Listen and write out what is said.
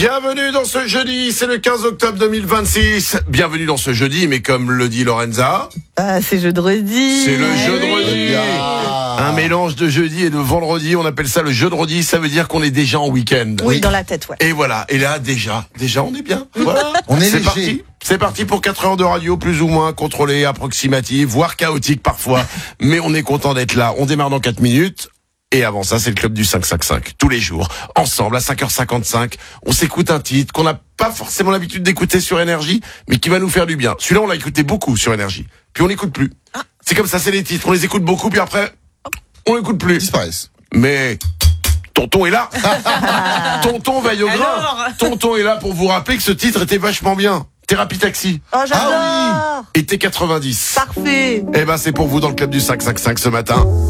Bienvenue dans ce jeudi, c'est le 15 octobre 2026. Bienvenue dans ce jeudi, mais comme le dit Lorenza... c'est jeudi. C'est le jeudi. Un mélange de jeudi et de vendredi, on appelle ça le jeudi, ça veut dire qu'on est déjà en week-end. Oui, dans la tête, ouais. Et voilà, et là déjà on est bien. Voilà. On est c'est léger. parti. C'est parti pour 4 heures de radio, plus ou moins contrôlée, approximative, voire chaotique parfois. Mais on est content d'être là. On démarre dans 4 minutes. Et avant ça, c'est le club du 555. Tous les jours, ensemble, à 5h55, on s'écoute un titre qu'on n'a pas forcément l'habitude d'écouter sur Énergie, mais qui va nous faire du bien. Celui-là, on l'a écouté beaucoup sur Énergie. Puis on l'écoute plus. C'est comme ça, c'est les titres. On les écoute beaucoup, puis après, on l'écoute plus. Ils disparaissent. Mais... Tonton est là. Tonton veille au grain. Tonton est là pour vous rappeler que ce titre était vachement bien. Thérapie Taxi. Oh, j'adore. Et T90. Parfait. Eh ben, c'est pour vous dans le club du 555 ce matin.